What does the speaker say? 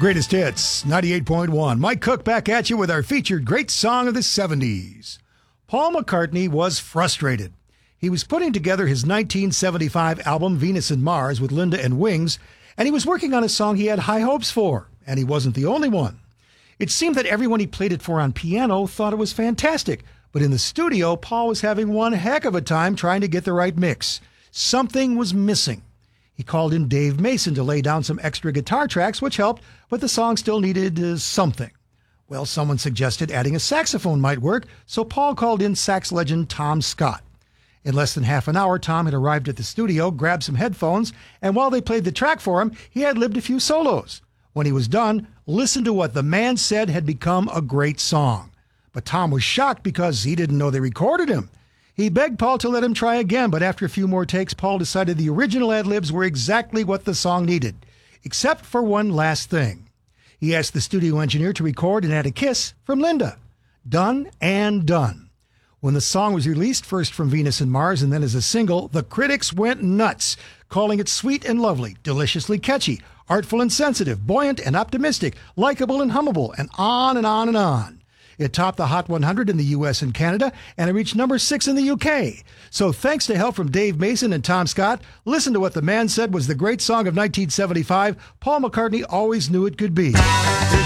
Greatest Hits, 98.1. Mike Cook back at you with our featured great song of the 70s. Paul McCartney was frustrated. He was putting together his 1975 album Venus and Mars with Linda and Wings, and he was working on a song he had high hopes for, and he wasn't the only one. It seemed that everyone he played it for on piano thought it was fantastic, but in the studio, Paul was having one heck of a time trying to get the right mix. Something was missing. He called in Dave Mason to lay down some extra guitar tracks, which helped, but the song still needed something. Well, someone suggested adding a saxophone might work, so Paul called in sax legend Tom Scott. In less than half an hour, Tom had arrived at the studio, grabbed some headphones, and while they played the track for him, he ad-libbed a few solos. When he was done, listen to what the man said had become a great song. But Tom was shocked because he didn't know they recorded him. He begged Paul to let him try again, but after a few more takes, Paul decided the original ad-libs were exactly what the song needed, except for one last thing. He asked the studio engineer to record and add a kiss from Linda. Done and done. When the song was released, first from Venus and Mars and then as a single, the critics went nuts, calling it sweet and lovely, deliciously catchy, artful and sensitive, buoyant and optimistic, likable and hummable, and on and on and on. It topped the Hot 100 in the U.S. and Canada, and it reached number 6 in the U.K. So thanks to help from Dave Mason and Tom Scott, listen to what the man said was the great song of 1975, Paul McCartney always knew it could be.